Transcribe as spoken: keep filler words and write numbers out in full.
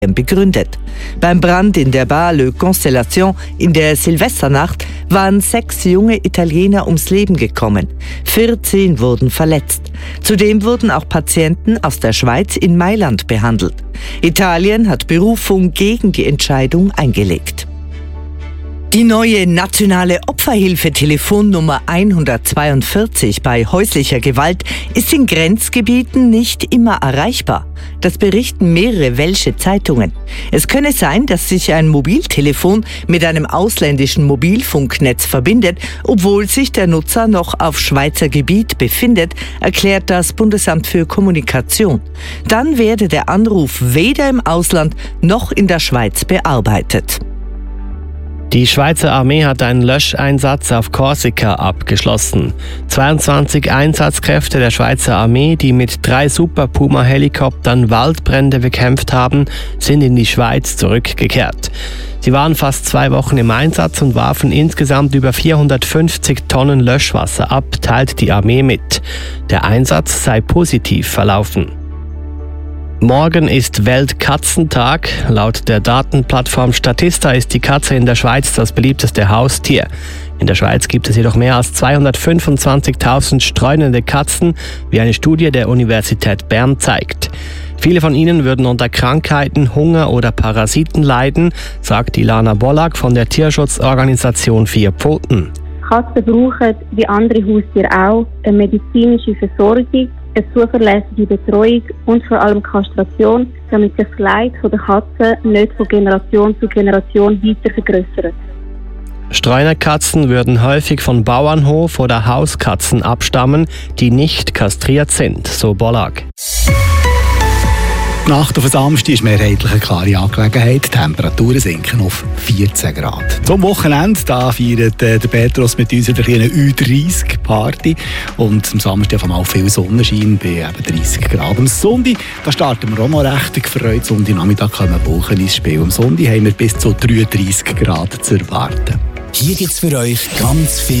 begründet. Beim Brand in der Bar Le Constellation in der Silvesternacht waren sechs junge Italiener ums Leben gekommen. vierzehn wurden verletzt. Zudem wurden auch Patienten aus der Schweiz in Mailand behandelt. Italien hat Berufung gegen die Entscheidung eingelegt. Die neue nationale Opferhilfe-Telefonnummer hundertzweiundvierzig bei häuslicher Gewalt ist in Grenzgebieten nicht immer erreichbar. Das berichten mehrere welsche Zeitungen. Es könne sein, dass sich ein Mobiltelefon mit einem ausländischen Mobilfunknetz verbindet, obwohl sich der Nutzer noch auf Schweizer Gebiet befindet, erklärt das Bundesamt für Kommunikation. Dann werde der Anruf weder im Ausland noch in der Schweiz bearbeitet. Die Schweizer Armee hat einen Löscheinsatz auf Korsika abgeschlossen. zweiundzwanzig Einsatzkräfte der Schweizer Armee, die mit drei Super Puma-Helikoptern Waldbrände bekämpft haben, sind in die Schweiz zurückgekehrt. Sie waren fast zwei Wochen im Einsatz und warfen insgesamt über vierhundertfünfzig Tonnen Löschwasser ab, teilt die Armee mit. Der Einsatz sei positiv verlaufen. Morgen ist Weltkatzentag. Laut der Datenplattform Statista ist die Katze in der Schweiz das beliebteste Haustier. In der Schweiz gibt es jedoch mehr als zweihundertfünfundzwanzigtausend streunende Katzen, wie eine Studie der Universität Bern zeigt. Viele von ihnen würden unter Krankheiten, Hunger oder Parasiten leiden, sagt Ilana Bollack von der Tierschutzorganisation Vier Pfoten. Katzen brauchen, wie andere Haustiere auch, eine medizinische Versorgung, eine zuverlässige Betreuung und vor allem Kastration, damit sich das Leid der Katzen nicht von Generation zu Generation weiter vergrößert. Streunerkatzen würden häufig von Bauernhof- oder Hauskatzen abstammen, die nicht kastriert sind, so Bollack. Die Nacht auf den Samstag ist mehrheitlich eine klare Angelegenheit. Die Temperaturen sinken auf vierzehn Grad. Zum Wochenende da feiert äh, der Petrus mit uns eine kleine Ü dreißig Party. Und am Samstag haben wir auch viel Sonnenschein bei eben dreißig Grad. Am Sonntag da starten wir auch noch recht gefreut. Sonntag Nachmittag kommen Wochen ins Spiel. Am Sonntag haben wir bis zu dreiunddreißig Grad zu erwarten. Hier gibt es für euch ganz viel